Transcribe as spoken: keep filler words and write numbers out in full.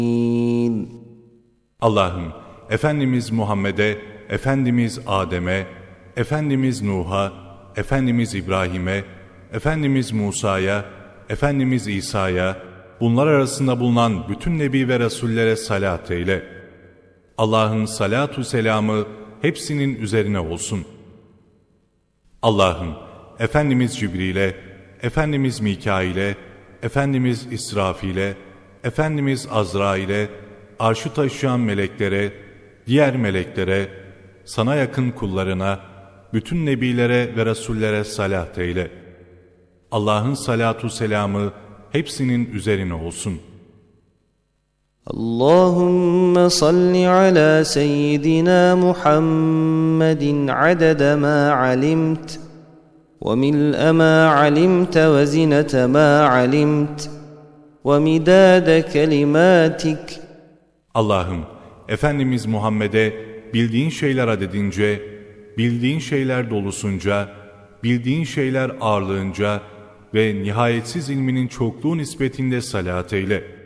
Allah'ım, Efendimiz Muhammed'e, Efendimiz Adem'e, Efendimiz Nuh'a, Efendimiz İbrahim'e, Efendimiz Musa'ya, Efendimiz İsa'ya, bunlar arasında bulunan bütün Nebi ve Resullere salat eyle. Allah'ın salatu selamı hepsinin üzerine olsun. Allah'ım, Efendimiz Cibril'e, Efendimiz Mikail'e, Efendimiz İsrafil'e, Efendimiz Azrail'e, arşı taşıyan meleklere, diğer meleklere, sana yakın kullarına, bütün nebilere ve resullere salat eyle. Allah'ın salatu selamı hepsinin üzerine olsun. Allahümme salli ala seyyidina Muhammedin adede ma alimt ve mil'e ma alimt ve zinete ma alimt ve midade kelimatik. Allah'ım, Efendimiz Muhammed'e bildiğin şeyler adedince, bildiğin şeyler dolusunca, bildiğin şeyler ağırlığınca ve nihayetsiz ilminin çokluğu nispetinde salat eyle.